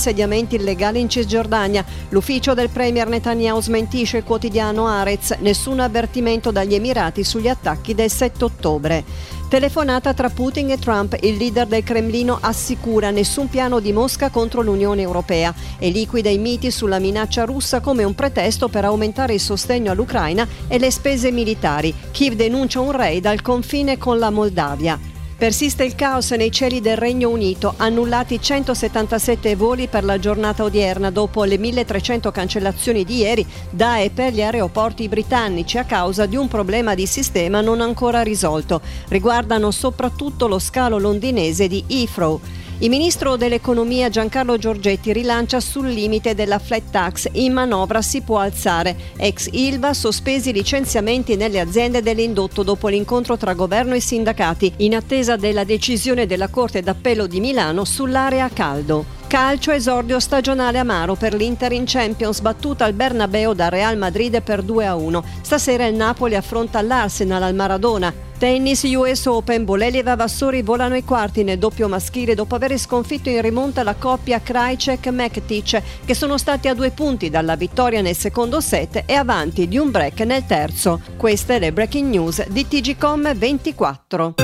insediamenti illegali in Cisgiordania. L'ufficio del premier Netanyahu smentisce il quotidiano Haaretz. Nessun avvertimento dagli Emirati sugli attacchi del 7 ottobre. Telefonata tra Putin e Trump. Il leader del Cremlino assicura nessun piano di Mosca contro l'Unione Europea e liquida i miti sulla minaccia russa come un pretesto per aumentare il sostegno all'Ucraina e le spese militari. Kiev denuncia un raid al confine con la Moldavia. Persiste il caos nei cieli del Regno Unito, annullati 177 voli per la giornata odierna dopo le 1300 cancellazioni di ieri da e per gli aeroporti britannici a causa di un problema di sistema non ancora risolto. Riguardano soprattutto lo scalo londinese di Heathrow. Il ministro dell'economia Giancarlo Giorgetti rilancia sul limite della flat tax, in manovra si può alzare. Ex Ilva, sospesi i licenziamenti nelle aziende dell'indotto dopo l'incontro tra governo e sindacati, in attesa della decisione della Corte d'Appello di Milano sull'area caldo. Calcio, esordio stagionale amaro per l'Inter in Champions, battuta al Bernabeu da Real Madrid per 2-1. Stasera il Napoli affronta l'Arsenal al Maradona. Tennis US Open, Bolelli e Vassori volano ai quarti nel doppio maschile dopo aver sconfitto in rimonta la coppia Krajicek-Mektic, che sono stati a 2 punti dalla vittoria nel secondo set e avanti di un break nel terzo. Queste le breaking news di TGcom 24.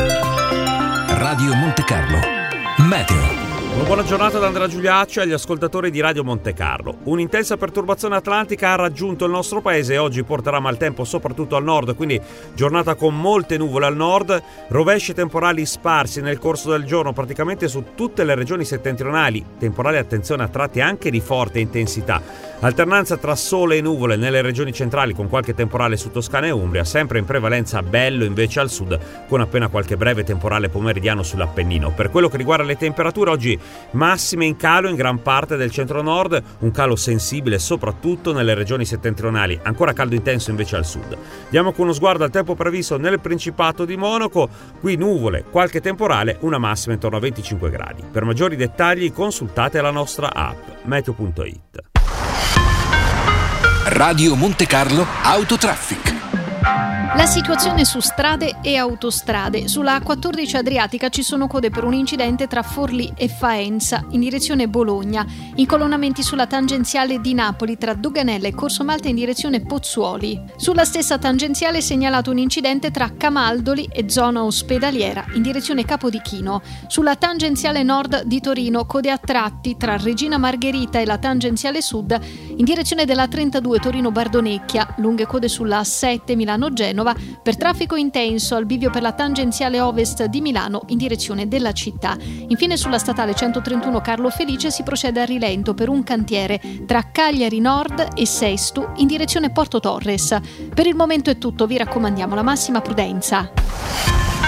Radio Monte Carlo Meteo. Una buona giornata da Andrea Giuliaccio e agli ascoltatori di Radio Monte Carlo. Un'intensa perturbazione atlantica ha raggiunto il nostro paese e oggi porterà maltempo soprattutto al nord, quindi giornata con molte nuvole al nord, rovesci temporali sparsi nel corso del giorno praticamente su tutte le regioni settentrionali, temporali attenzione a tratti anche di forte intensità, alternanza tra sole e nuvole nelle regioni centrali con qualche temporale su Toscana e Umbria, sempre in prevalenza bello invece al sud con appena qualche breve temporale pomeridiano sull'Appennino. Per quello che riguarda le temperature oggi massime in calo in gran parte del centro-nord, un calo sensibile soprattutto nelle regioni settentrionali, ancora caldo intenso invece al sud. Diamo con uno sguardo al tempo previsto nel Principato di Monaco, qui nuvole, qualche temporale, una massima intorno a 25 gradi. Per maggiori dettagli consultate la nostra app meteo.it. Radio Monte Carlo Autotraffic. La situazione su strade e autostrade. Sulla A14 Adriatica ci sono code per un incidente tra Forlì e Faenza in direzione Bologna, incolonnamenti sulla tangenziale di Napoli tra Doganella e Corso Malta in direzione Pozzuoli. Sulla stessa tangenziale è segnalato un incidente tra Camaldoli e zona ospedaliera in direzione Capodichino. Sulla tangenziale nord di Torino code a tratti tra Regina Margherita e la tangenziale sud in direzione della 32 Torino-Bardonecchia, lunghe code sulla A7 Milano-Genova per traffico intenso al bivio per la tangenziale ovest di Milano in direzione della città. Infine sulla statale 131 Carlo Felice si procede a rilento per un cantiere tra Cagliari Nord e Sestu in direzione Porto Torres. Per il momento è tutto, vi raccomandiamo la massima prudenza.